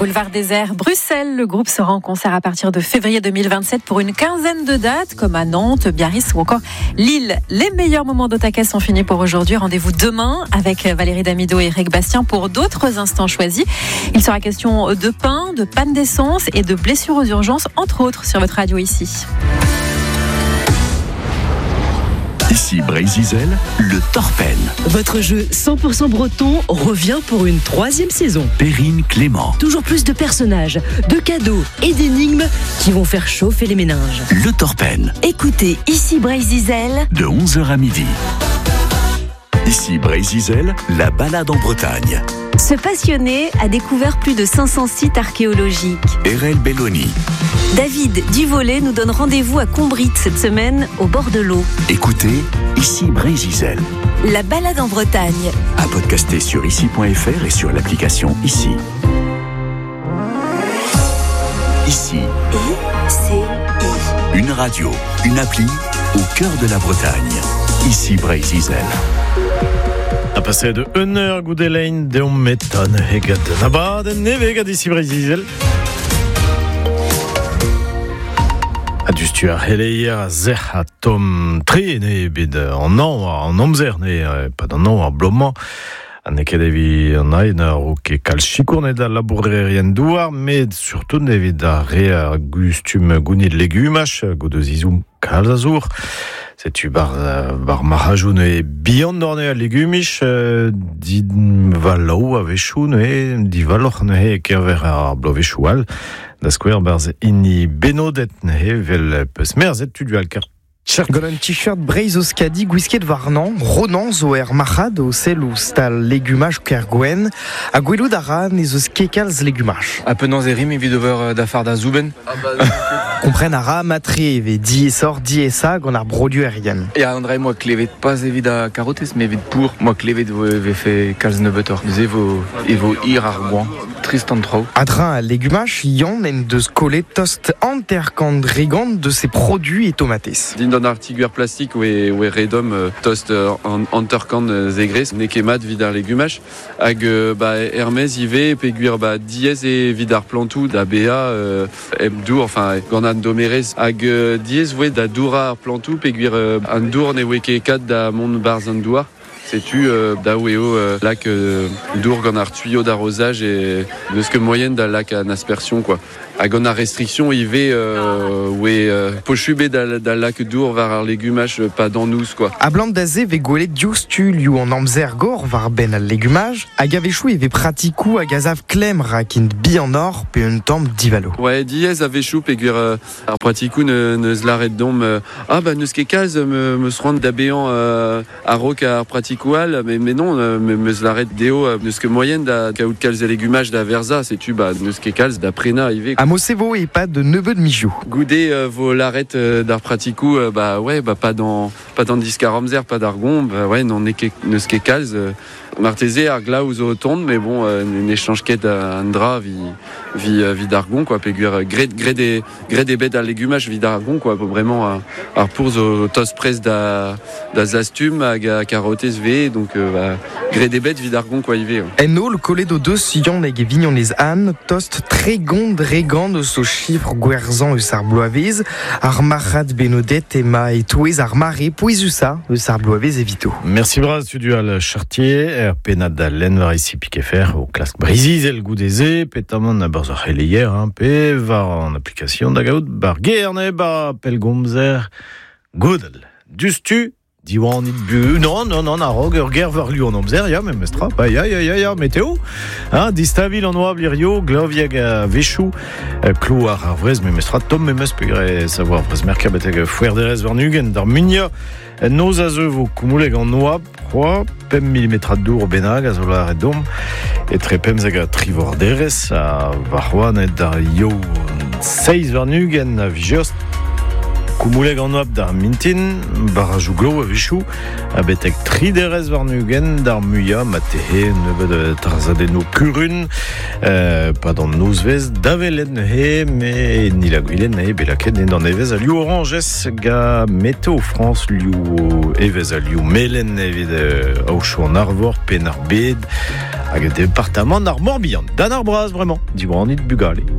Boulevard Désert, Bruxelles. Le groupe sera en concert à partir de février 2027 pour une quinzaine de dates, comme à Nantes, Biarritz ou encore Lille. Les meilleurs moments d'Otakais sont finis pour aujourd'hui. Rendez-vous demain avec Valérie Damido et Eric Bastien pour d'autres instants choisis. Il sera question de pain, de panne d'essence et de blessures aux urgences, entre autres, sur votre radio ici. Ici Brésil, le Torpen. Votre jeu 100% breton revient pour une 3e saison. Perrine Clément. Toujours plus de personnages, de cadeaux et d'énigmes qui vont faire chauffer les méninges. Le Torpen. Écoutez Ici Brésil De 11h à midi. Ici Brésil, la balade en Bretagne. Ce passionné a découvert plus de 500 sites archéologiques. Erel Belloni. David Duvolet nous donne rendez-vous à Combrit cette semaine, au bord de l'eau. Écoutez Ici Brésil. La balade en Bretagne. À podcaster sur ici.fr et sur l'application Ici. Ici. I-C-I. Une radio, une appli au cœur de la Bretagne. Ici Brésil. A passé de 1 heure goudelaine de meton hegad nabad nevegad ici Brésil. A du stuar heleia zeha tom tre ne bid en omzer ne pas d'un nom en blomment. An ekedevi an aina o ke kal chikourne da labourerien douar, mais surtout nevid a re gustum gounid legumach, godezizoum kalzazour. C'est-tu bar marajoun e bihan dorne a legumich, di valou a vechoun e di valor ne kerver a blovechoual, da skwer barz inni benodet ne vel peus merzet tu du alker. Gant un t-shirt breiz eus kadi gwisket varnan, ronan zo marad o sel ou stal legumaj kergwen, a gwelout a ran ez eus kekalz legumaj. A penans erim evit over da far da zouben. Kompren a ra matre ve di esor di esa gant ar brodu erien. Ya André, moi klevet pas evit a karotez, mais evit pour. Moi klevet ve fe kalz nebetor. Evo ir ar goan, trist an trao. Adrin a legumaj, yon en deus kolet tost anterkant regant de ses produits et tomates. D'un artiguer plastique ou redom tost anterkant zegres nekemat vidar legumach hag Hermès ive peguir diez et vidar plantou da bea dour enfin gant an domerez hag diez voe da dourar plantou peguir an dour ne weke kat da mont barz an douar. C'est-tu da weo lac dour gant ar tuyau d'arrosage et neus que moyenne da lac an aspersion quoi. A gant ar restriction ive pochube da lac dour var ar legumaj pas dans nous quoi. A blant daze ve gwelet diostu liou an amzer gor var ben al legumaj, hag a vechou e ve pratikou hag a zav klem rakint bi an or pe un tamm divalo. Ouais, diez a vechou peguir ar pratikou neus laret dom neus ket kalz me se rend da bean a rok ar pratikoual, mais non, meus laret deo neus que moyenne da kaout kalz e legumaj da verza, c'est-tu neus ket kalz da prena ive. A mosevo e pas de neveu de mijou. Goudé vo laret d'ar pratikou, pas dans discar amzer, pas d'argon, non neus ket kalz. Marteze ar glaoù zo tond, mais bon, n'échange ket an dra vi d'argon, quoi, peguer gret des bêtes à légumage vi d'argon, quoi, vraiment ar pour zo tos presse da zastum hag a karotez ve, donc gret des bêtes vi d'argon, quoi, ive. Enno, le collet do deus yon hag e vignon les ânes, tost tregond de so chiffre gwerzan eus ar bloavez, ar marad benodet ema et touez ar mare poezusa eus ar bloavez evito. Merci bras studial Chartier, penad da len var ici pikefer au klask Brésil goudeze, petamon a barz ar hier, pe var en application da gaout bar gerne ba pelgomzer goudel. Dustu Diwan nit bu, non, a rog ur ger var liou an amzer, ya, men mestra, ya, météo. Distavil an oa blirio, glaviag a vechou, klou ar vrez, men mestra, tom men meus pegre savoir prez merka beteg fouerderez var nugen, dar munia, noz a zeu vo koumouleg an oa, proa, 5 mm dour benag, a zo la red dom, et tre pemzeg a trivorderez, a var c'hoan et dar yo 6 var nugen a vijiost, Koumouleg en oab d'ar mintin, barajou glo a vichou, a betek 3 derez war nugen d'ar muia ma tehe nebeud tarzadeno kurun, pas dans nouzvez davelen he, mais ni la gwilen he belaket n'en evez a liu oranges ga Météo France liu evez a liu melen evez au chou en arvor pen ar bed hag département ar Morbihan. Dan ar braz, vraiment. Dis-moi, on est de bugale.